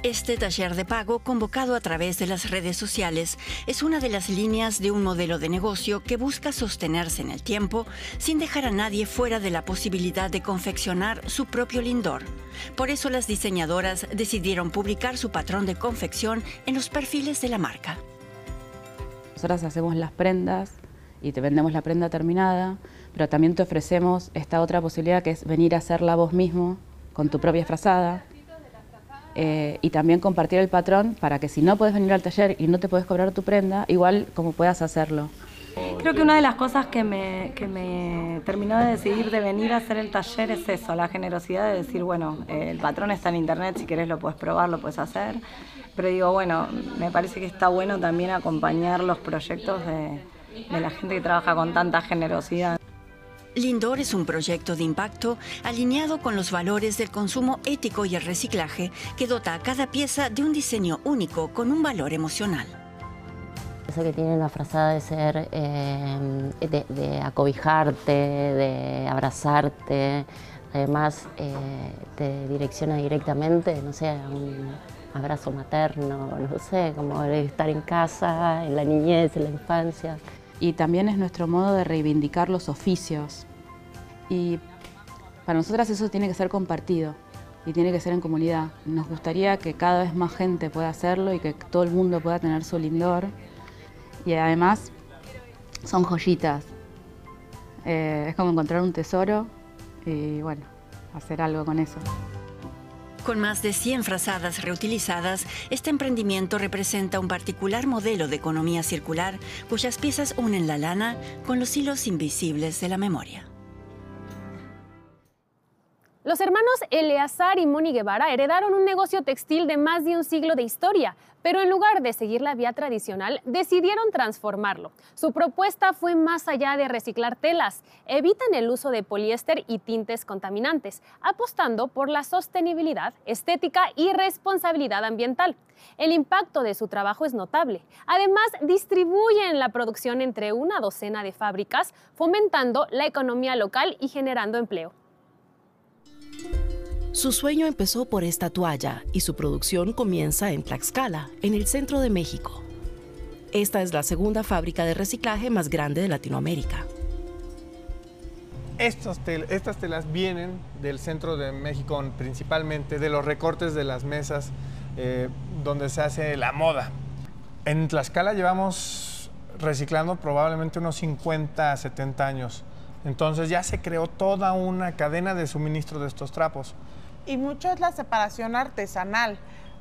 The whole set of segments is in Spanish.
Este taller de pago, convocado a través de las redes sociales, es una de las líneas de un modelo de negocio que busca sostenerse en el tiempo sin dejar a nadie fuera de la posibilidad de confeccionar su propio lindor. Por eso las diseñadoras decidieron publicar su patrón de confección en los perfiles de la marca. Nosotras hacemos las prendas y te vendemos la prenda terminada, pero también te ofrecemos esta otra posibilidad que es venir a hacerla vos mismo con tu propia frazada. Y también compartir el patrón para que si no puedes venir al taller y no te puedes cobrar tu prenda, igual como puedas hacerlo. Creo que una de las cosas que me terminó de decidir de venir a hacer el taller es eso, la generosidad de decir, bueno, el patrón está en internet, si querés lo puedes probar, lo puedes hacer. Pero digo, bueno, me parece que está bueno también acompañar los proyectos de la gente que trabaja con tanta generosidad. Lindor es un proyecto de impacto alineado con los valores del consumo ético y el reciclaje que dota a cada pieza de un diseño único con un valor emocional. Eso que tiene la frazada de ser, de acobijarte, de abrazarte, además te direcciona directamente, no sé, a un abrazo materno, no sé, como de estar en casa, en la niñez, en la infancia. Y también es nuestro modo de reivindicar los oficios. Y para nosotras eso tiene que ser compartido y tiene que ser en comunidad. Nos gustaría que cada vez más gente pueda hacerlo y que todo el mundo pueda tener su lindor. Y además son joyitas. Es como encontrar un tesoro y bueno, hacer algo con eso. Con más de 100 frazadas reutilizadas, este emprendimiento representa un particular modelo de economía circular cuyas piezas unen la lana con los hilos invisibles de la memoria. Los hermanos Eleazar y Moni Guevara heredaron un negocio textil de más de un siglo de historia, pero en lugar de seguir la vía tradicional, decidieron transformarlo. Su propuesta fue más allá de reciclar telas. Evitan el uso de poliéster y tintes contaminantes, apostando por la sostenibilidad, estética y responsabilidad ambiental. El impacto de su trabajo es notable. Además, distribuyen la producción entre una docena de fábricas, fomentando la economía local y generando empleo. Su sueño empezó por esta toalla y su producción comienza en Tlaxcala, en el centro de México. Esta es la segunda fábrica de reciclaje más grande de Latinoamérica. Estas telas vienen del centro de México, principalmente de los recortes de las mesas donde se hace la moda. En Tlaxcala llevamos reciclando probablemente unos 50, 70 años. Entonces ya se creó toda una cadena de suministro de estos trapos. Y mucho es la separación artesanal,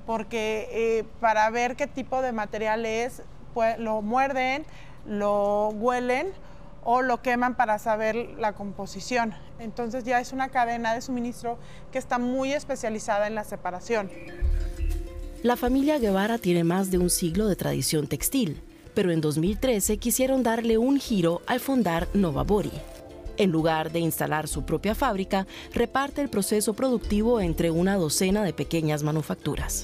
porque para ver qué tipo de material es, pues, lo muerden, lo huelen o lo queman para saber la composición. Entonces ya es una cadena de suministro que está muy especializada en la separación. La familia Guevara tiene más de un siglo de tradición textil, pero en 2013 quisieron darle un giro al fundar Novabori. En lugar de instalar su propia fábrica, reparte el proceso productivo entre una docena de pequeñas manufacturas.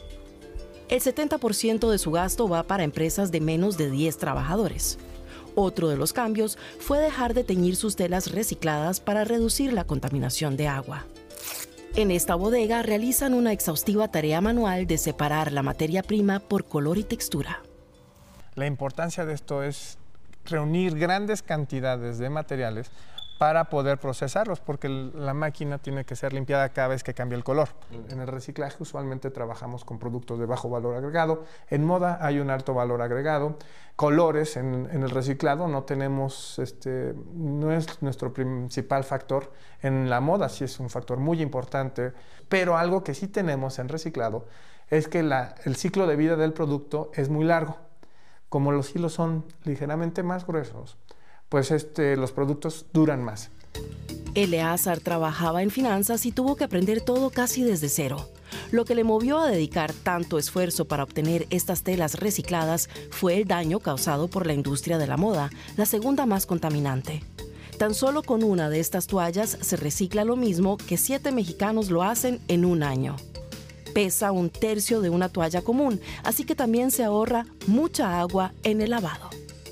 El 70% de su gasto va para empresas de menos de 10 trabajadores. Otro de los cambios fue dejar de teñir sus telas recicladas para reducir la contaminación de agua. En esta bodega realizan una exhaustiva tarea manual de separar la materia prima por color y textura. La importancia de esto es reunir grandes cantidades de materiales para poder procesarlos, porque la máquina tiene que ser limpiada cada vez que cambia el color. En el reciclaje usualmente trabajamos con productos de bajo valor agregado. En moda hay un alto valor agregado. Colores en el reciclado no tenemos, no es nuestro principal factor. En la moda sí es un factor muy importante, pero algo que sí tenemos en reciclado es que el ciclo de vida del producto es muy largo. Como los hilos son ligeramente más gruesos, pues los productos duran más. Eleazar trabajaba en finanzas y tuvo que aprender todo casi desde cero. Lo que le movió a dedicar tanto esfuerzo para obtener estas telas recicladas fue el daño causado por la industria de la moda, la segunda más contaminante. Tan solo con una de estas toallas se recicla lo mismo que 7 mexicanos lo hacen en un año. Pesa un tercio de una toalla común, así que también se ahorra mucha agua en el lavado.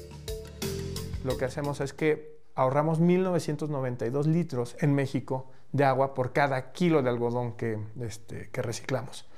Lo que hacemos es que ahorramos 1.992 litros en México de agua por cada kilo de algodón que reciclamos.